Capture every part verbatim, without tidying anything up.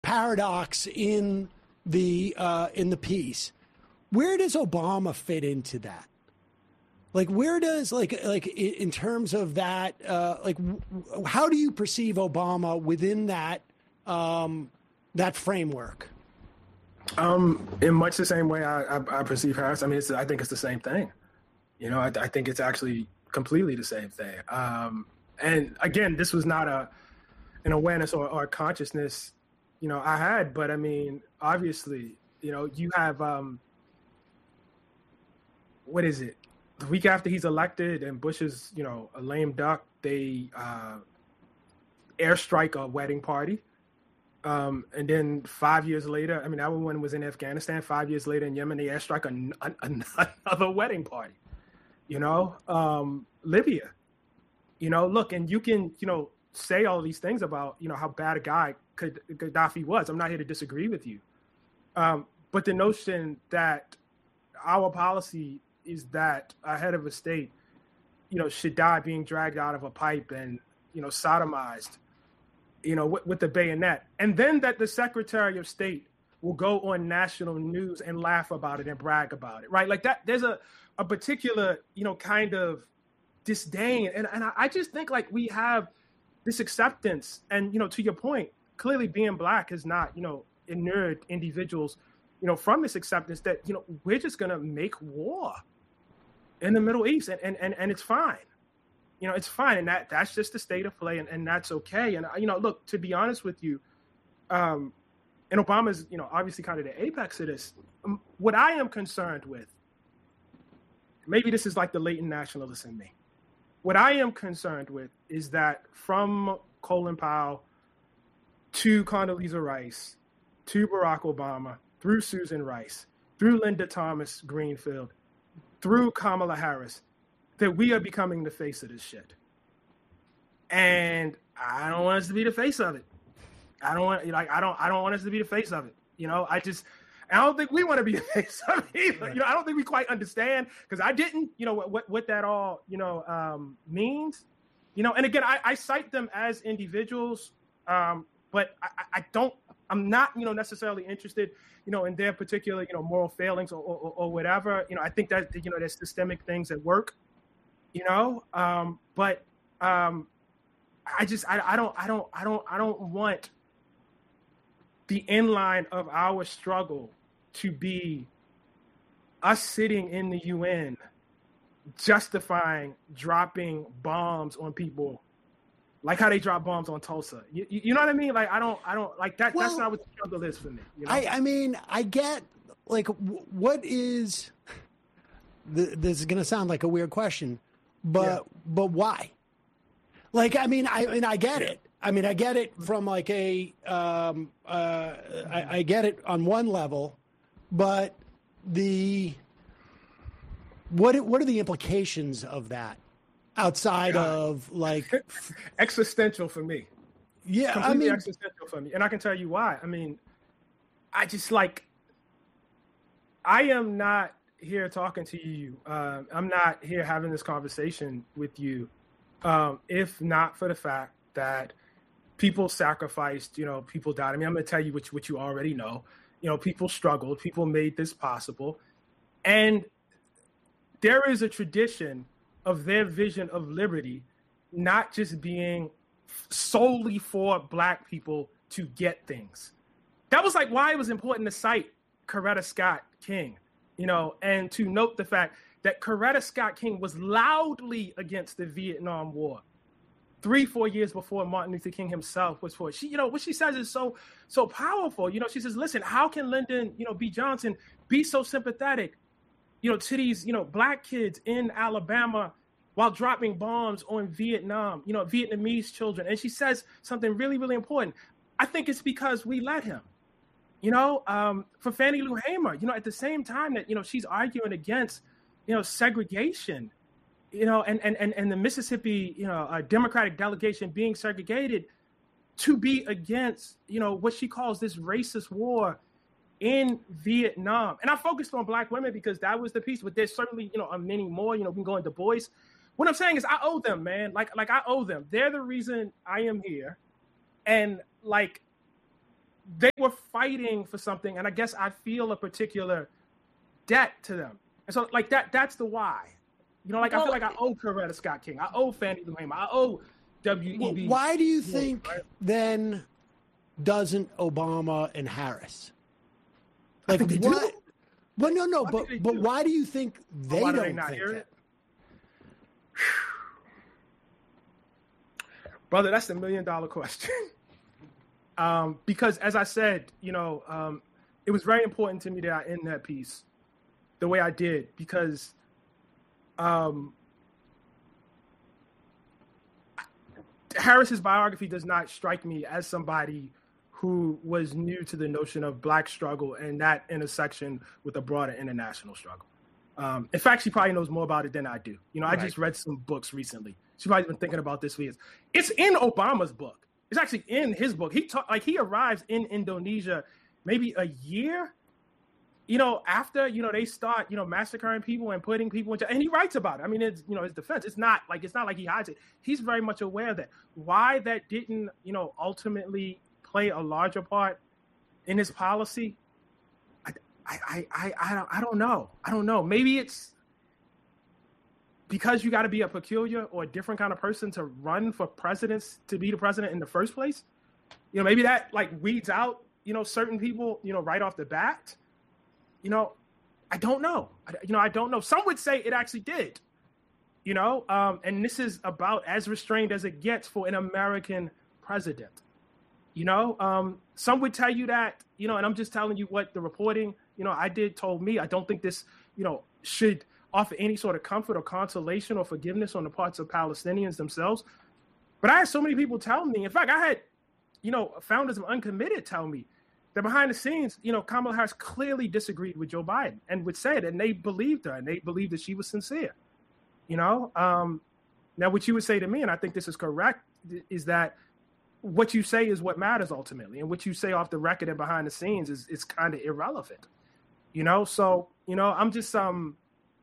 paradox in the uh, in the piece. Where does Obama fit into that? Like, where does like like in terms of that? Uh, like, how do you perceive Obama within that um, that framework? Um, in much the same way I, I, I perceive Harris. I mean, it's, I think it's the same thing. You know, I, I think it's actually completely the same thing. Um, and again, this was not a an awareness or, or consciousness, you know, I had. But I mean, obviously, you know, you have um, what is it? The week after he's elected and Bush is, you know, a lame duck, they uh, airstrike a wedding party. Um, and then five years later, I mean, that one was in Afghanistan. Five years later in Yemen, they airstrike an, an, another wedding party. You know, um, Libya. You know, look, and you can, you know, say all these things about, you know, how bad a guy Gaddafi was. I'm not here to disagree with you. Um, but the notion that our policy is that a head of a state, you know, should die being dragged out of a pipe and, you know, sodomized, you know, with, with the bayonet. And then that the Secretary of State will go on national news and laugh about it and brag about it, right? Like that, there's a, a particular, you know, kind of disdain. And, and I just think like we have this acceptance. And, you know, to your point, clearly being Black has not, you know, inured individuals, you know, from this acceptance that, you know, we're just going to make war in the Middle East and, and, and, and it's fine. You know, it's fine. And that that's just the state of play and, and that's okay. And, you know, look, to be honest with you, um, and Obama's, you know, obviously kind of the apex of this. Um, what I am concerned with, maybe this is like the latent nationalist in me. What I am concerned with is that from Colin Powell to Condoleezza Rice, to Barack Obama, through Susan Rice, through Linda Thomas Greenfield, through Kamala Harris, that we are becoming the face of this shit. And I don't want us to be the face of it. I don't want like I don't I don't want us to be the face of it. You know, I just I don't think we want to be the face of it either. You know, I don't think we quite understand because I didn't, you know, what what that all, you know, um, means. You know, and again, I, I cite them as individuals, um, but I, I don't I'm not, you know, necessarily interested, you know, in their particular, you know, moral failings or, or, or whatever. You know, I think that, you know, there's systemic things at work, you know, um, but um, I just I, I don't I don't I don't I don't want the inline of our struggle to be us sitting in the U N justifying dropping bombs on people like how they drop bombs on Tulsa. You, you know what I mean? Like, I don't, I don't like that. Well, that's not what the struggle is for me. You know? I, I mean, I get like, what is, the, this is going to sound like a weird question, but, yeah. but why? Like, I mean, I I mean, I get it. I mean, I get it from like a, um, uh, I, I get it on one level, but the, what what are the implications of that outside God. of like existential for me? Yeah, completely I mean, existential for me, and I can tell you why. I mean, I just like, I am not here talking to you. Uh, I'm not here having this conversation with you, um, if not for the fact that people sacrificed, you know, people died. I mean, I'm going to tell you what, what you already know. You know, people struggled. People made this possible. And there is a tradition of their vision of liberty not just being solely for Black people to get things. That was like why it was important to cite Coretta Scott King, you know, and to note the fact that Coretta Scott King was loudly against the Vietnam War. Three, four years before Martin Luther King himself was for it. She, you know, what she says is so, so powerful. You know, she says, listen, how can Lyndon, you know, B. Johnson be so sympathetic, you know, to these, you know, Black kids in Alabama while dropping bombs on Vietnam, you know, Vietnamese children? And she says something really, really important. I think it's because we let him, you know, um, for Fannie Lou Hamer, you know, at the same time that, you know, she's arguing against, you know, segregation, you know, and, and, and, and the Mississippi, you know, uh, Democratic delegation being segregated to be against, you know, what she calls this racist war in Vietnam. And I focused on Black women because that was the piece, but there's certainly, you know, a many more, you know, we can go into boys. What I'm saying is I owe them, man. Like, like I owe them. They're the reason I am here. And like, they were fighting for something, and I guess I feel a particular debt to them. And so, like that, that's the why. You know, like well, I feel like I owe Coretta Scott King, I owe Fannie Lou Hamer, I owe W E B. Why do you think right? then doesn't Obama and Harris? Like what? Do. Well, no, no, why but but do? why do you think they why don't do they not think hear it? it? Brother, that's the million dollar question. um, because as I said, you know, um, it was very important to me that I end that piece the way I did, because um, Harris's biography does not strike me as somebody who was new to the notion of Black struggle and that intersection with a broader international struggle. Um, in fact, she probably knows more about it than I do. You know, I right. just read some books recently. She's probably been thinking about this for years. It's in Obama's book. It's actually in his book. He ta- like he arrives in Indonesia maybe a year, you know, after, you know, they start, you know, massacring people and putting people in jail. And he writes about it. I mean, it's, you know, his defense. It's not like, it's not like he hides it. He's very much aware of that. Why that didn't, you know, ultimately play a larger part in his policy, I, I, I, I, don't, I don't know. I don't know. Maybe it's because you got to be a peculiar or a different kind of person to run for presidents, to be the president in the first place. You know, maybe that like weeds out, you know, certain people, you know, right off the bat. You know, I don't know. I, you know, I don't know. Some would say it actually did, you know, um, and this is about as restrained as it gets for an American president. You know, um, some would tell you that, you know, and I'm just telling you what the reporting, you know, I did told me. I don't think this, you know, should offer any sort of comfort or consolation or forgiveness on the parts of Palestinians themselves. But I had so many people tell me, in fact, I had, you know, founders of Uncommitted tell me that behind the scenes, you know, Kamala Harris clearly disagreed with Joe Biden and would say it, and they believed her and they believed that she was sincere. You know, um, now what you would say to me, and I think this is correct, is that what you say is what matters ultimately, and what you say off the record and behind the scenes is is kind of irrelevant. You know, so you know, I'm just um,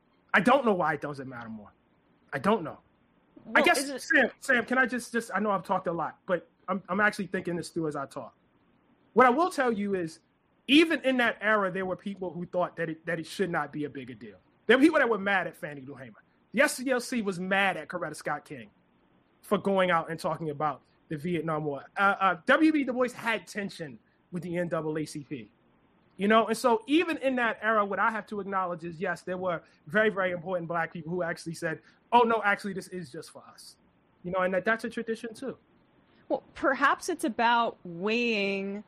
I don't know why it doesn't matter more. I don't know. Well, I guess it- Sam, Sam, can I just just I know I've talked a lot, but I'm I'm actually thinking this through as I talk. What I will tell you is, even in that era, there were people who thought that it that it should not be a bigger deal. There were people that were mad at Fannie Lou Hamer. The S C L C was mad at Coretta Scott King for going out and talking about the Vietnam War. Uh, uh, W B Du Bois had tension with the N double A C P, you know? And so even in that era, what I have to acknowledge is, yes, there were very, very important Black people who actually said, oh, no, actually, this is just for us, you know, and that that's a tradition, too. Well, perhaps it's about weighing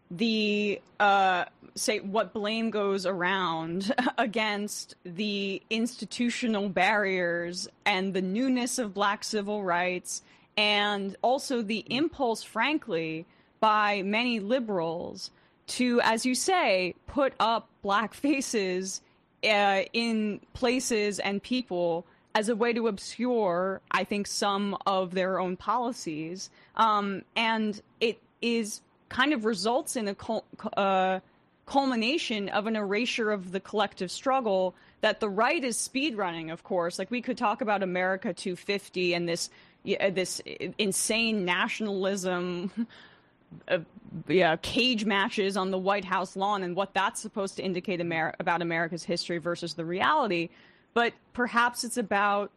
the, uh, say, what blame goes around against the institutional barriers and the newness of Black civil rights, and also the impulse, frankly, by many liberals to, as you say, put up Black faces uh, in places and people as a way to obscure, I think, some of their own policies. Um, and it is kind of results in a cul- uh, culmination of an erasure of the collective struggle that the right is speedrunning, of course. Like, we could talk about America two fifty and this Yeah, this insane nationalism, uh, yeah, cage matches on the White House lawn, and what that's supposed to indicate Amer- about America's history versus the reality. But perhaps it's about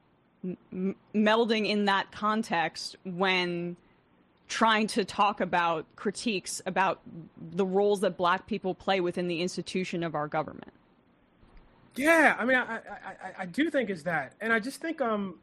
m- melding in that context when trying to talk about critiques about the roles that Black people play within the institution of our government. Yeah, I mean, I I, I, I do think it's that, and I just think um.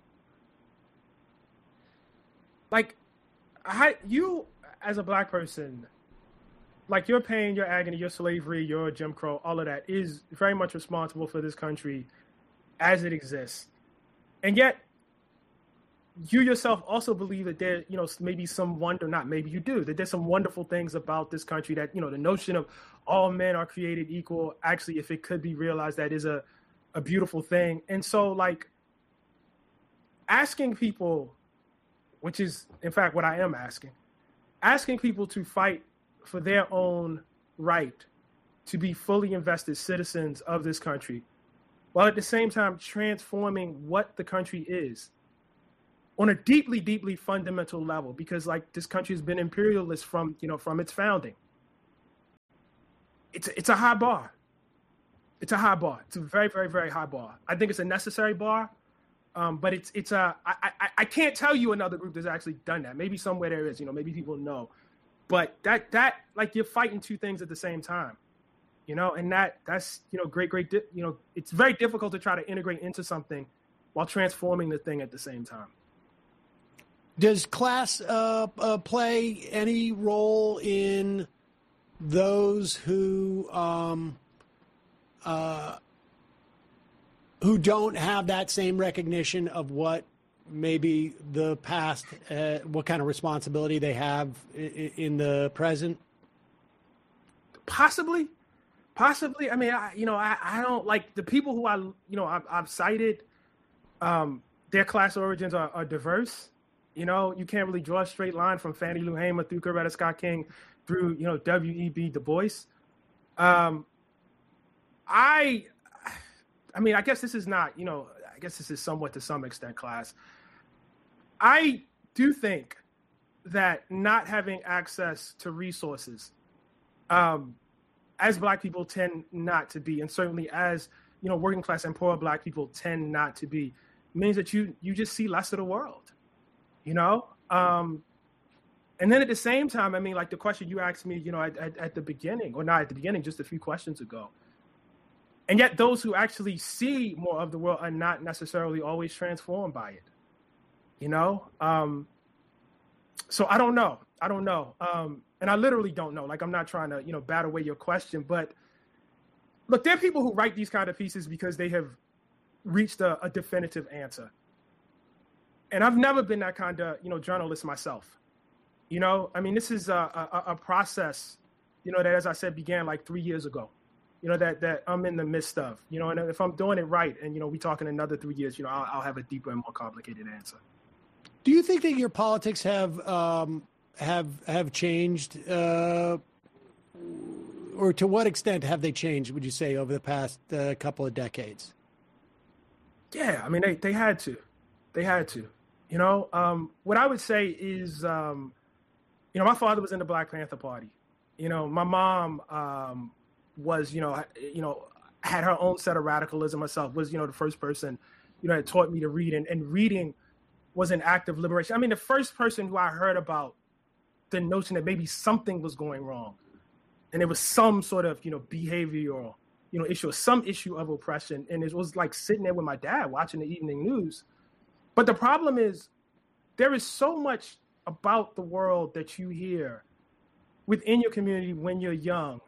Like, I, you as a Black person, like your pain, your agony, your slavery, your Jim Crow, all of that is very much responsible for this country as it exists. And yet, you yourself also believe that there, you know, maybe some wonder, not maybe you do, that there's some wonderful things about this country that, you know, the notion of all men are created equal, actually, if it could be realized, that is a, a beautiful thing. And so, like, asking people, which is, in fact, what I am asking, asking people to fight for their own right to be fully invested citizens of this country, while at the same time transforming what the country is on a deeply, deeply fundamental level, because, like, this country has been imperialist from, you know, from its founding. it's it's a high bar. It's a high bar. It's a very, very, very high bar. I think it's a necessary bar, um, but it's it's a I, I I can't tell you another group that's actually done that. Maybe somewhere there is, you know, maybe people know, but that that like you're fighting two things at the same time, you know, and that that's you know great, great, di- you know, it's very difficult to try to integrate into something while transforming the thing at the same time. Does class uh, uh, play any role in those who um, uh, who don't have that same recognition of what maybe the past, uh, what kind of responsibility they have in, in the present? Possibly, possibly. I mean, I, you know, I, I don't like the people who I, you know, I've, I've cited. Um, their class origins are, are diverse. You know, you can't really draw a straight line from Fannie Lou Hamer through Coretta Scott King through, you know, W E B Du Bois. Um, I, I mean, I guess this is not, you know, I guess this is somewhat to some extent class. I do think that not having access to resources, um, as Black people tend not to be, and certainly as, you know, working class and poor Black people tend not to be, means that you you just see less of the world, you know? Um, and then at the same time, I mean, like the question you asked me, you know, at, at, at the beginning, or not at the beginning, just a few questions ago. And yet those who actually see more of the world are not necessarily always transformed by it, you know? Um, so I don't know. I don't know. Um, and I literally don't know. Like, I'm not trying to, you know, bat away your question, but look, there are people who write these kind of pieces because they have reached a, a definitive answer. And I've never been that kind of, you know, journalist myself. You know, I mean, this is a, a, a process, you know, that, as I said, began like three years ago, you know, that that I'm in the midst of, you know, and if I'm doing it right and, you know, we talk in another three years, you know, I'll, I'll have a deeper and more complicated answer. Do you think that your politics have um, have have changed, uh, or to what extent have they changed, would you say, over the past uh, couple of decades? Yeah, I mean, they, they had to. They had to. You know, um, what I would say is, um, you know, my father was in the Black Panther Party. You know, my mom um, was, you know, you know, had her own set of radicalism herself, was, you know, the first person, you know, that taught me to read. And, and reading was an act of liberation. I mean, the first person who I heard about the notion that maybe something was going wrong and there was some sort of, you know, behavioral, you know, issue or some issue of oppression. And it was like sitting there with my dad watching the evening news. But the problem is there is so much about the world that you hear within your community when you're young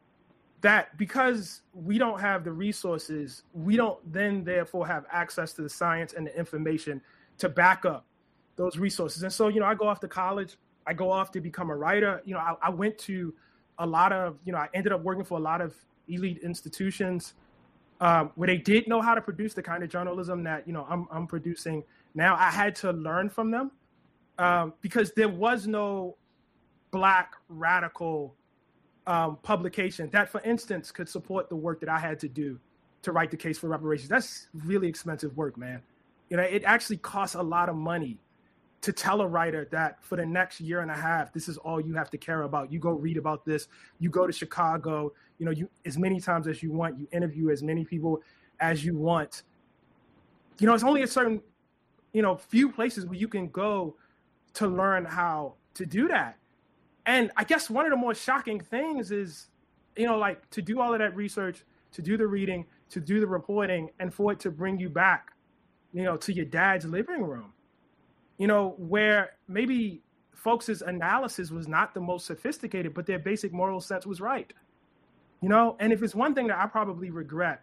that because we don't have the resources, we don't then therefore have access to the science and the information to back up those resources. And so, you know, I go off to college, I go off to become a writer. You know, I, I went to a lot of, you know, I ended up working for a lot of elite institutions um, where they did know how to produce the kind of journalism that, you know, I'm, I'm producing now. I had to learn from them um, because there was no Black radical um, publication that, for instance, could support the work that I had to do to write the case for reparations. That's really expensive work, man. You know, it actually costs a lot of money to tell a writer that for the next year and a half, this is all you have to care about. You go read about this. You go to Chicago, you know, you as many times as you want. You interview as many people as you want. You know, it's only a certain, you know, few places where you can go to learn how to do that. And I guess one of the more shocking things is, you know, like to do all of that research, to do the reading, to do the reporting, and for it to bring you back, you know, to your dad's living room. You know, where maybe folks' analysis was not the most sophisticated, but their basic moral sense was right. You know, and if it's one thing that I probably regret,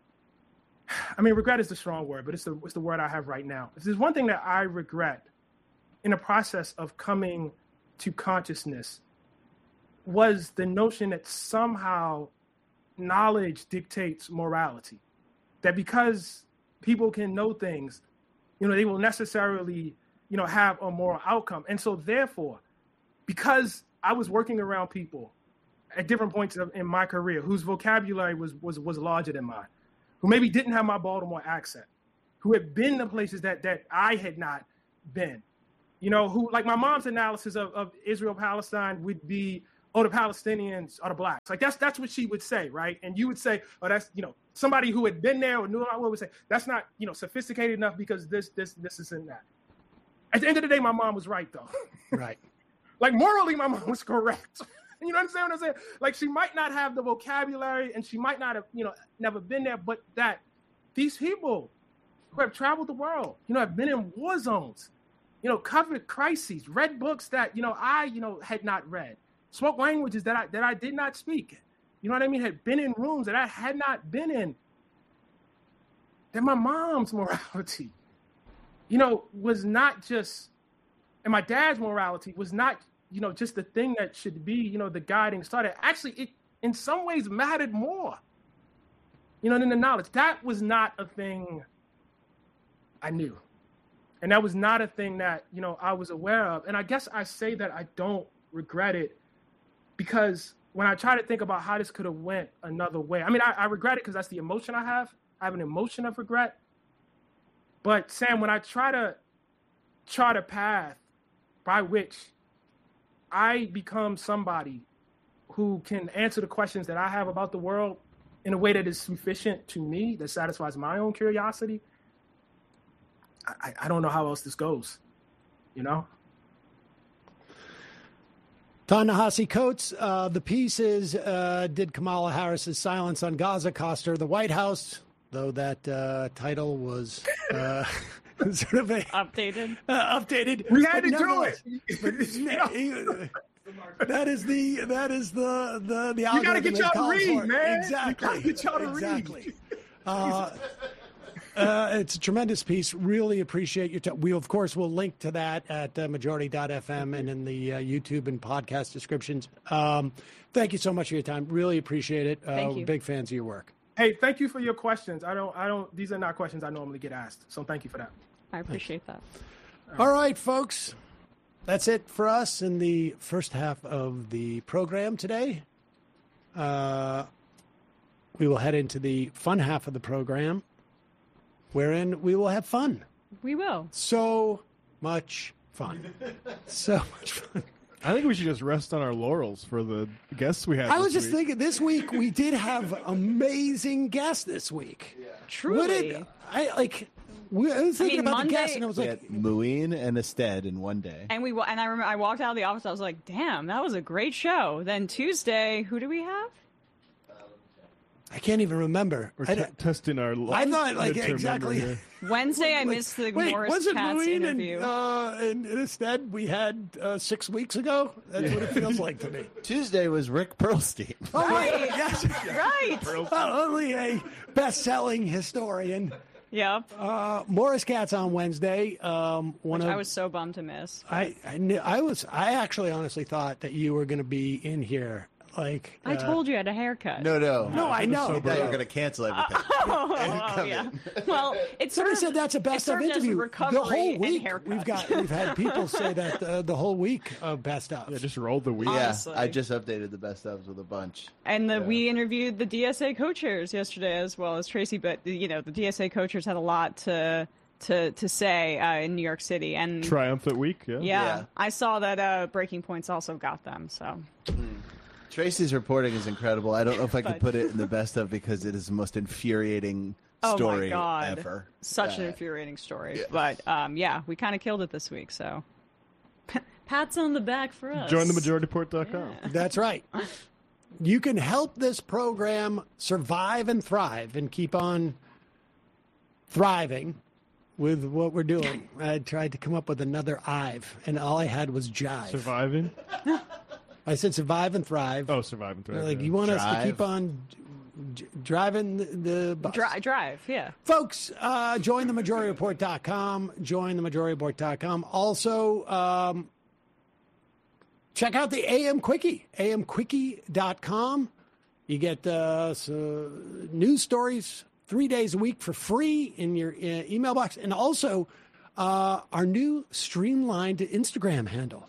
I mean, regret is the strong word, but it's the, it's the word I have right now. If there's one thing that I regret in the process of coming to consciousness was the notion that somehow knowledge dictates morality. That because people can know things, you know, they will necessarily, you know, have a moral outcome. And so therefore, because I was working around people at different points of, in my career whose vocabulary was, was, was larger than mine, who maybe didn't have my Baltimore accent, who had been to places that, that I had not been, you know, who, like my mom's analysis of, of Israel-Palestine would be oh, the Palestinians are the blacks. Like that's that's what she would say, right? And you would say, oh, that's, you know, somebody who had been there or knew what would say, that's not, you know, sophisticated enough because this, this, this isn't that. At the end of the day, my mom was right, though. Right. Like, morally, my mom was correct. You know what I'm saying? What I'm saying? Like, she might not have the vocabulary and she might not have, you know, never been there, but that these people who have traveled the world, you know, have been in war zones, you know, covered crises, read books that, you know, I, you know, had not read, spoke languages that I, that I did not speak. You know what I mean? Had been in rooms that I had not been in. That my mom's morality, you know, was not just, and my dad's morality was not, you know, just the thing that should be, you know, the guiding star. That actually, it in some ways mattered more, you know, than the knowledge. That was not a thing I knew. And that was not a thing that, you know, I was aware of. And I guess I say that I don't regret it because when I try to think about how this could have went another way, I mean, I, I regret it because that's the emotion I have. I have an emotion of regret. But Sam, when I try to chart a path by which I become somebody who can answer the questions that I have about the world in a way that is sufficient to me, that satisfies my own curiosity, I, I don't know how else this goes, you know? Ta-Nehisi Coates, uh, the piece is, uh, did Kamala Harris's silence on Gaza cost her the White House? Though that uh, title was uh, sort of a updated. Uh, updated. We had to do it. But that is the that is the the the you gotta get y'all to read, man. Exactly. You gotta get y'all to exactly. read. Uh, uh, it's a tremendous piece. Really appreciate your time. We of course will link to that at uh, majority dot f m and in the uh, YouTube and podcast descriptions. Um, thank you so much for your time. Really appreciate it. Uh, thank you. Big fans of your work. Hey, thank you for your questions. I don't, I don't, these are not questions I normally get asked. So thank you for that. I appreciate that. All right, folks. That's it for us in the first half of the program today. Uh, we will head into the fun half of the program, wherein we will have fun. We will. So much fun. So much fun. I think we should just rest on our laurels for the guests we had. I was this just week. thinking this week we did have amazing guests this week. Yeah. Truly. What did, I like we, I was thinking I mean, about Monday, the guests and I was we like had Muin and Ested in one day. And we and I remember I walked out of the office. I was like, "Damn, that was a great show." Then Tuesday, who do we have? I can't even remember. We're I, t- testing our. I thought like midterm exactly. memory here. Wednesday, I Like, missed the wait, Morris was it Katz Marine interview. and, uh, and, and instead we had uh, six weeks ago? That's what it feels like to me. Tuesday was Rick Perlstein. Oh, right. Yes. Right. Not only a best-selling historian. Yep. Uh, Morris Katz on Wednesday. Um, one Which of, I was so bummed to miss. I, I, knew, I was. I actually honestly thought that you were going to be in here. Like I uh, told you I had a haircut. No, no. No, I know. I thought you were going to cancel everything. Oh, oh, yeah. Well, it's Somebody served, said that's a best it of served as interview. recovery The whole and week haircut. we've got we've had people say that uh, the whole week of best of. Yeah, just rolled the wheel. Yeah, Honestly. I just updated the best ofs with a bunch. And the, Yeah. we interviewed the D S A co-chairs yesterday as well as Tracy, but you know the D S A co-chairs had a lot to to to say uh, in New York City, and Triumphant week. Yeah. yeah, Yeah. I saw that uh, Breaking Point's also got them. So Tracy's reporting is incredible. I don't know if I could But- put it in the best of because it is the most infuriating oh story my god, ever. such an Uh, infuriating story. yeah. But um, yeah, we kind of killed it this week. So pats on the back for us. Join the majority report dot com. That's right. You can help this program survive and thrive and keep on thriving with what we're doing. I tried to come up with another Ive, and all I had was jive. Surviving. I said survive and thrive. Oh, surviving. Thrive, like yeah. you want us to Drive. keep on d- driving the, the bus. Dri- drive, yeah. Folks, uh, join the majority report dot com. Join the majority report dot com. Also, um, check out the A M Quickie, A M quickie dot com. You get uh, so news stories three days a week for free in your uh, email box. And also uh, our new streamlined Instagram handle.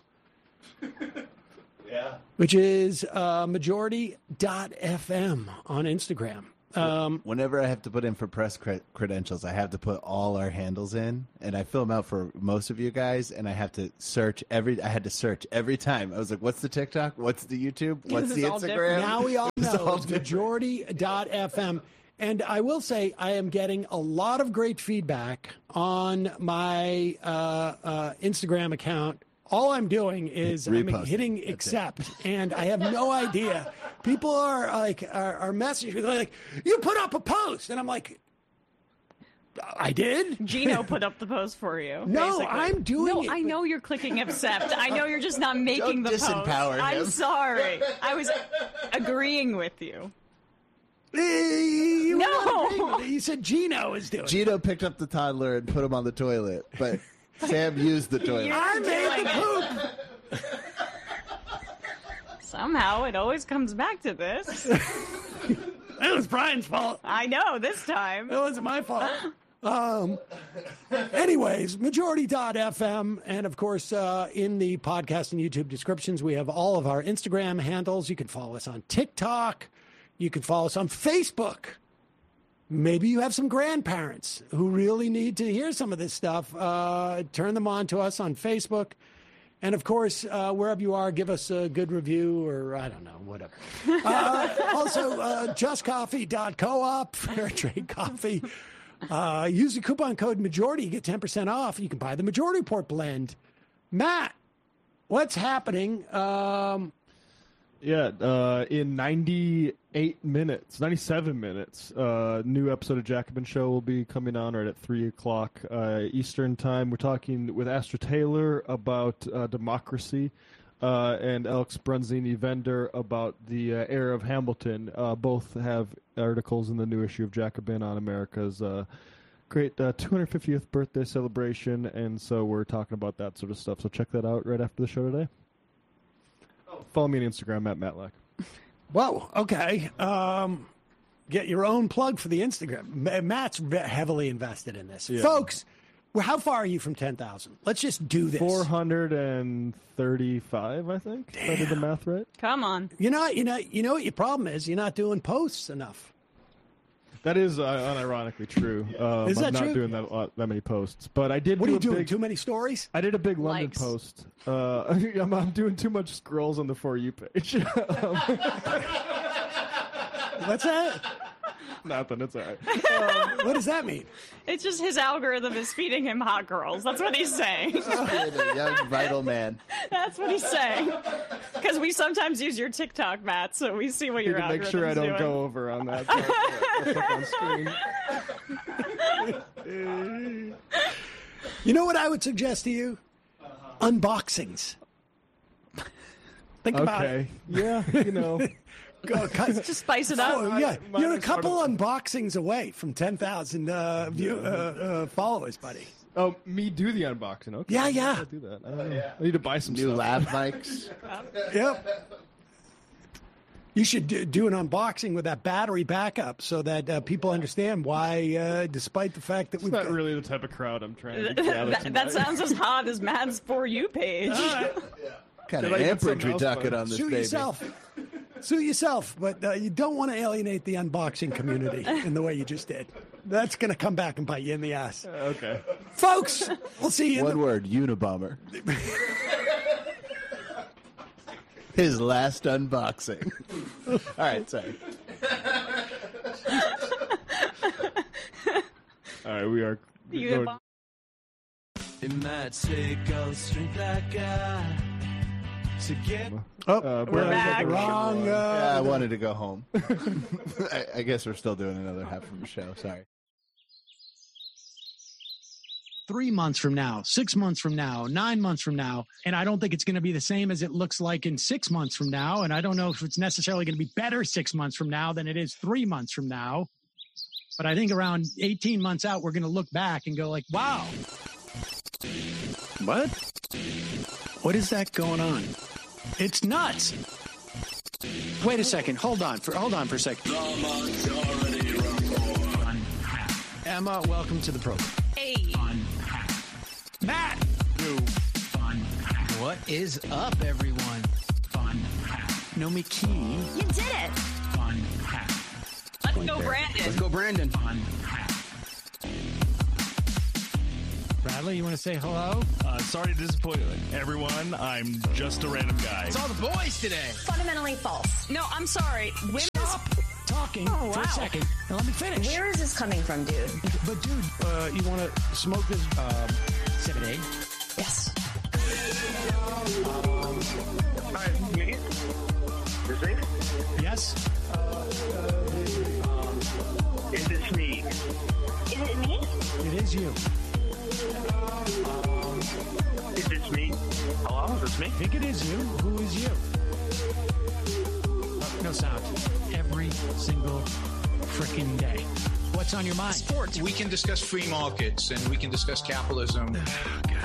Yeah. Which is uh, majority dot f m on Instagram. Um, Whenever I have to put in for press cre- credentials, I have to put all our handles in, and I fill them out for most of you guys, and I have to search every. I had to search every time. I was like, "What's the TikTok? What's the YouTube? What's This the is all Instagram?" different. now we all It's know all it's different. majority dot f m. And I will say I am getting a lot of great feedback on my uh, uh, Instagram account. All I'm doing is I'm Reposting. hitting That's it. accept, and I have no idea. People are like are, are messaging me like, "You put up a post," and I'm like, "I did." Gino put up the post for you. No, basically. I'm doing no, it, I but- know you're clicking accept. I know you're just not making Don't the post. disempower I'm him. sorry. I was agreeing with you. Eh, you were No. not agreeing with it. You said Gino is doing. it. Gino picked up the toddler and put him on the toilet, but Sam used the toilet. You're I made the doing poop. Somehow it always comes back to this. It was Brian's fault. I know this time. It wasn't my fault. Um, anyways, majority dot f m. And of course, uh, in the podcast and YouTube descriptions, we have all of our Instagram handles. You can follow us on TikTok. You can follow us on Facebook. Maybe you have some grandparents who really need to hear some of this stuff. Uh, turn them on to us on Facebook. And of course, uh, wherever you are, give us a good review or I don't know, whatever. Uh, also, uh, just coffee dot coop, fair trade coffee. Uh, use the coupon code majority, you get ten percent off. You can buy the Majority Report blend. Matt, what's happening? Um, Yeah, uh, in ninety-eight minutes, ninety-seven minutes, uh, new episode of Jacobin Show will be coming on right at three o'clock uh, Eastern Time. We're talking with Astra Taylor about uh, democracy uh, and Alex Brunzini Vendor about the uh, era of Hamilton. Uh, both have articles in the new issue of Jacobin on America's uh, great uh, two hundred fiftieth birthday celebration, and so we're talking about that sort of stuff. So check that out right after the show today. Follow me on Instagram at Matt Lack. whoa, okay. Um, get your own plug for the Instagram. Ma- Matt's ve- heavily invested in this. Yeah. Folks, well, how far are you from ten thousand? Let's just do this. four hundred thirty-five, I think. If I did the math right. Come on. You know, you know, you know what your problem is? You're not doing posts enough. That is uh, unironically true. Um, Is that I'm not true? doing that lot, that many posts, but I did. What do are you a doing? Big, Too many stories? I did a big London Likes. post. Uh, I'm, I'm doing too much scrolls on the For You page. um, What's that? nothing. It's all right. What does that mean? It's just his algorithm is feeding him hot girls. That's what he's saying. A young, vital man. That's what he's saying. Because we sometimes use your TikTok, Matt, so we see what I need your to make sure I algorithm's don't doing. go over on that. So I'll click on screen. You know what I would suggest to you? Unboxings. Think about it. Okay. Yeah. You know. Go, cut- Just spice it up. Oh, yeah, mine you're a is sort couple of- unboxings away from ten thousand uh, view uh, uh, followers, buddy. Oh, me do the unboxing. Okay. Yeah, yeah. I'll do that. I, don't know. I need to buy some New stuff. lav mics. Yep. You should do, do an unboxing with that battery backup so that uh, people understand why, uh, despite the fact that It's we've not got- really the type of crowd I'm trying to gather that, tonight. that sounds as hot as Matt's For You page. Kind of Did I get amperage we something else, talking bud? on this Sue baby. yourself. Sue yourself, but uh, you don't want to alienate the unboxing community in the way you just did. That's going to come back and bite you in the ass. Okay. Folks, we'll see you in One the... word, Unabomber. His last unboxing. All right, sorry. All right, we are. You going- have- It might take all the strength I got to get. Oh, Uh, we're back. wrong. Uh, Yeah, I wanted to go home. I, I guess we're still doing another half of the show. Sorry. three months from now, six months from now, nine months from now. And I don't think it's going to be the same as it looks like in six months from now. And I don't know if it's necessarily going to be better six months from now than it is three months from now. But I think around eighteen months out, we're going to look back and go like, wow. What? What is that going on? It's nuts. Wait a second. Hold on for hold on for a second. Emma, welcome to the program. Hey. Matt. What is up, everyone? Nomi Key. You did it. Let's go, Brant. Brandon. Let's go, Brandon. Bradley, you want to say hello? Uh, sorry to disappoint everyone. I'm just a random guy. It's all the boys today. Fundamentally false. No, I'm sorry. Women. Stop talking Oh, for wow. a second and let me finish. Where is this coming from, dude? But dude, uh, you want to smoke this um, seven eight? Yes. Hi, me? Is it? Yes. Is this me? Is it me? It is you. Is this me? Hello, is this me? I think it is you. Who is you? Uh, no sound. Every single freaking day. What's on your mind? Sports. We can discuss free markets and we can discuss capitalism.